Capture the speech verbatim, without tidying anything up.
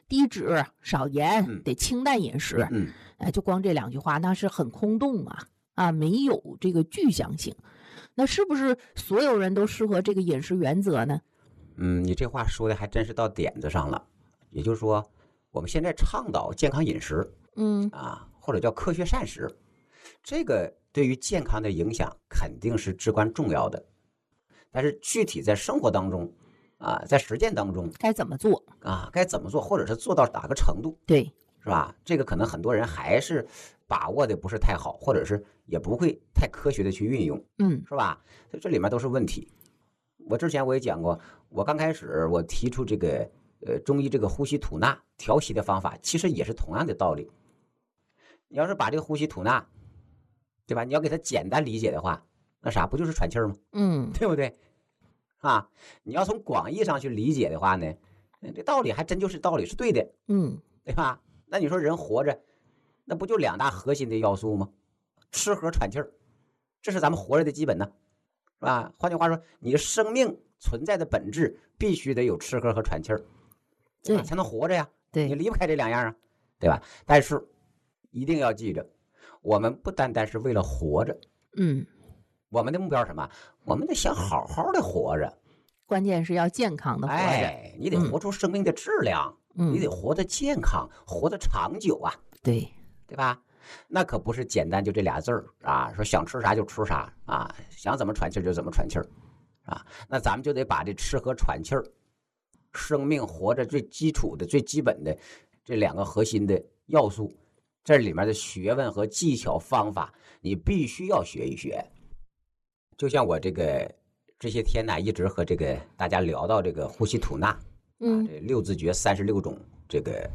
低脂少盐， 嗯、 得清淡饮食。 嗯， 哎，就光这两句话，那是很空洞啊啊，没有这个具象性。那是不是所有人都适合这个饮食原则呢？ 嗯，你这话说的还真是到点子上了。也就是说，我们现在倡导健康饮食， 嗯啊，或者叫科学膳食，这个对于健康的影响肯定是至关重要的。但是具体在生活当中，啊，在实践当中该怎么做啊？该怎么做，或者是做到哪个程度？ 对， 是吧？这个可能很多人还是把握的不是太好，或者是也不会太科学的去运用， 嗯， 是吧？所以这里面都是问题。我之前我也讲过，我刚开始我提出这个呃中医这个呼吸吐纳调息的方法，其实也是同样的道理。你要是把这个呼吸吐纳，对吧？你要给它简单理解的话，那啥不就是喘气儿吗？ 嗯， 对不对？啊，你要从广义上去理解的话呢，这道理还真就是道理是对的， 嗯， 对吧？那你说人活着，那不就两大核心的要素吗？吃喝喘气儿，这是咱们活着的基本呢，是吧？换句话说，你的生命存在的本质必须得有吃喝和喘气儿， 对， 才能活着呀。 对， 你离不开这两样啊，对吧？但是一定要记着，我们不单单是为了活着， 嗯， 我们的目标是什么？我们得想好好的活着， 关键是要健康的活着。 哎，你得活出生命的质量， 嗯、 你得活得健康，活得长久啊， 对， 对吧？那可不是简单就这俩字儿啊，说想吃啥就吃啥啊，想怎么喘气就怎么喘气儿啊。那咱们就得把这吃和喘气儿，生命活着最基础的、最基本的这两个核心的要素，这里面的学问和技巧方法，你必须要学一学。就像我这个这些天呢，一直和这个大家聊到这个呼吸吐纳， 嗯， 啊，这六字诀三十六种这个